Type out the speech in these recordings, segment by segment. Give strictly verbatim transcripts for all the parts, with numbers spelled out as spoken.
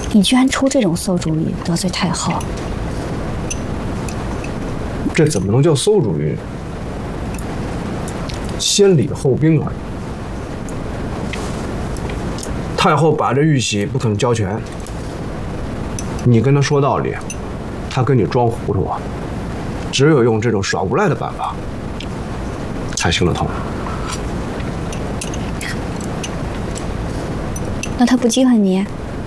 你居然出这种馊主意，得罪太后！ 这怎么能叫馊主意？先礼后兵而已。太后把着玉玺不肯交权，你跟她说道理，她跟你装糊涂啊！只有用这种耍无赖的办法，才行得通。 那她不记恨你？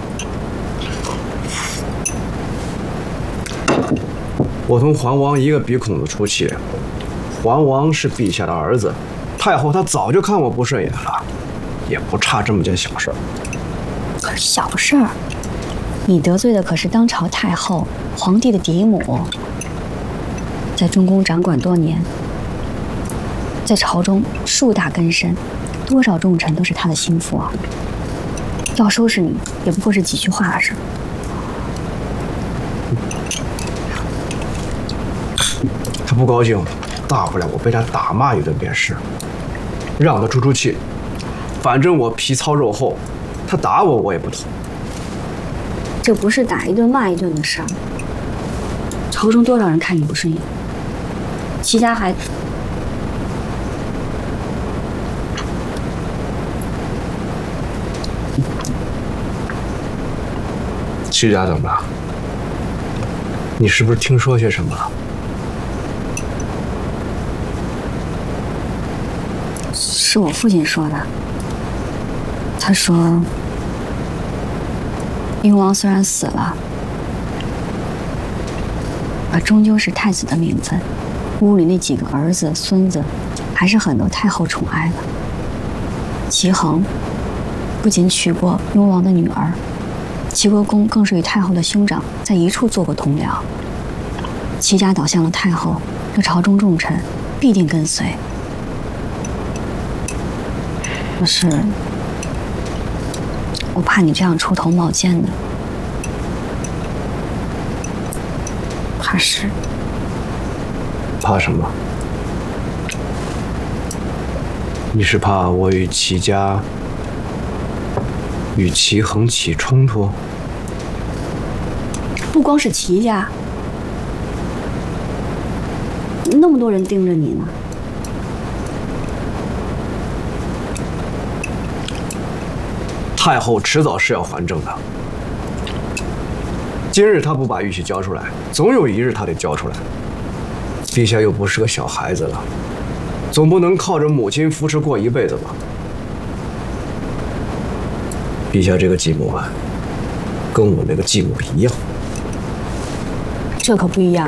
我同桓王一个鼻孔子出气，桓王是陛下的儿子，太后她早就看我不顺眼了，也不差这么件小事儿。 可是小事儿，你得罪的可是当朝太后，皇帝的嫡母，在中宫掌管多年，在朝中树大根深，多少重臣都是他的心腹啊。要收拾你，也不过是几句话的事。 他不高兴，大不了我被他打骂一顿便是，让他出出气。反正我皮糙肉厚，他打我我也不疼。 这不是打一顿骂一顿的事儿。朝中多少人看你不顺眼，齐家还…… 齐家怎么了？你是不是听说些什么了？ 是我父亲说的。他说，雍王虽然死了，而终究是太子的名分，屋里那几个儿子、孙子，还是很多太后宠爱的。齐衡不仅娶过雍王的女儿，齐国公更是与太后的兄长在一处做过同僚。齐家倒向了太后，这朝中重臣必定跟随。可是，我怕你这样出头冒尖的，怕是…… 怕什么？你是怕我与齐家、与齐衡起冲突？ 不光是齐家，那么多人盯着你呢。 太后迟早是要还政的。今日她不把玉玺交出来，总有一日她得交出来。陛下又不是个小孩子了，总不能靠着母亲扶持过一辈子吧？陛下这个继母啊，跟我那个继母一样。 这可不一样。